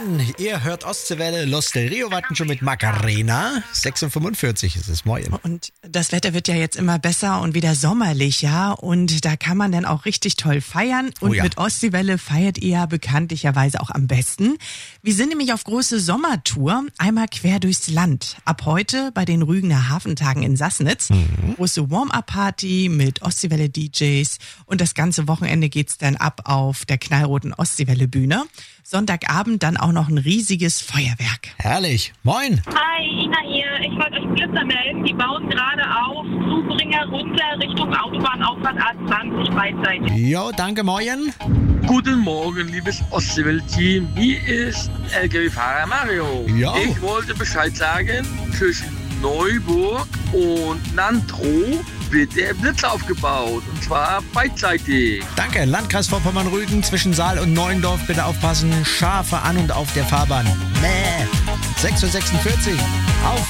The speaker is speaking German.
Moin, ihr hört Ostseewelle, Losterio warten schon mit Macarena. 6:45 ist es, moin. Und das Wetter wird ja jetzt immer besser und wieder sommerlicher und da kann man dann auch richtig toll feiern. Und mit Ostseewelle feiert ihr ja bekanntlicherweise auch am besten. Wir sind nämlich auf große Sommertour, einmal quer durchs Land. Ab heute bei den Rügener Hafentagen in Sassnitz. Große Warm-Up-Party mit Ostseewelle-DJs und das ganze Wochenende geht's dann ab auf der knallroten Ostseewelle-Bühne. Sonntagabend dann auch noch ein riesiges Feuerwerk. Herrlich. Moin. Hi, Ina hier. Ich wollte euch Blitzer melden. Die bauen gerade auf. Zubringer runter Richtung Autobahnauffahrt A20 beidseitig. Jo, danke, moin. Guten Morgen, liebes Ostseewelle-Team. Hier ist LKW-Fahrer Mario. Jo. Ich wollte Bescheid sagen, zwischen Neuburg und Nantrow wird der Blitz aufgebaut. Und zwar beidseitig. Danke, Landkreis Vorpommern-Rügen zwischen Saal und Neuendorf. Bitte aufpassen, Schafe an und auf der Fahrbahn. 6:46 Uhr. Auf